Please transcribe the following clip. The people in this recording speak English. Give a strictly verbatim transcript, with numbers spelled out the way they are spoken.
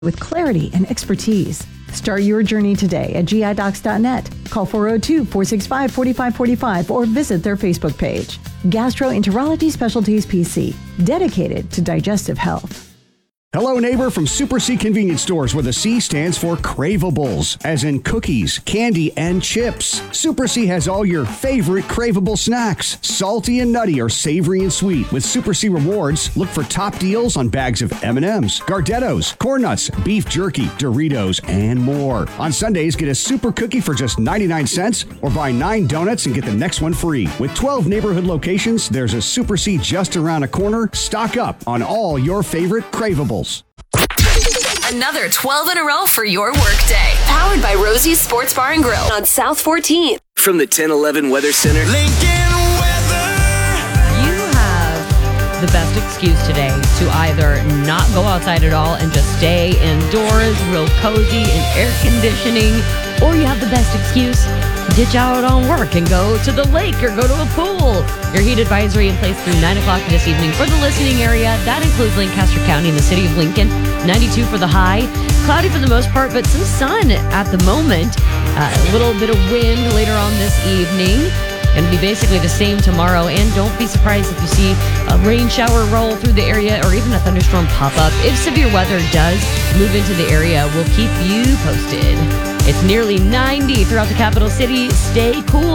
with clarity and expertise. Start your journey today at G I docs dot net. Call four oh two, four six five, four five four five or visit their Facebook page. Gastroenterology Specialties P C, dedicated to digestive health. Hello, neighbor from Super C Convenience Stores, where the C stands for Cravables, as in cookies, candy, and chips. Super C has all your favorite craveable snacks, salty and nutty or savory and sweet. With Super C Rewards, look for top deals on bags of M and M's, Gardettos, Corn Nuts, beef jerky, Doritos, and more. On Sundays, get a super cookie for just ninety-nine cents or buy nine donuts and get the next one free. With twelve neighborhood locations, there's a Super C just around a corner. Stock up on all your favorite Cravables. Another twelve in a row for your workday. Powered by Rosie's Sports Bar and Grill on South fourteenth. From the ten eleven Weather Center. Lincoln Weather. You have the best excuse today to either not go outside at all and just stay indoors, real cozy in air conditioning, or you have the best excuse to ditch out on work and go to the lake or go to a pool. Your heat advisory in place through nine o'clock this evening for the listening area. That includes Lancaster County and the city of Lincoln. ninety-two for the high. Cloudy for the most part, but some sun at the moment. Uh, a little bit of wind later on this evening. Going to be basically the same tomorrow. And don't be surprised if you see a rain shower roll through the area or even a thunderstorm pop up. If severe weather does move into the area, we'll keep you posted. It's nearly ninety throughout the capital city. Stay cool.